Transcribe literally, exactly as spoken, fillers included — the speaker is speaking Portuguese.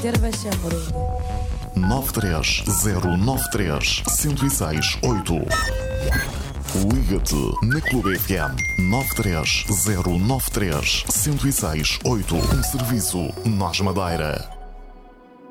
Terva Chamorro. nove três zero nove três, um zero seis oito. Liga-te na Clube F M nove três zero nove três, um zero seis oito. Um serviço Nós Madeira.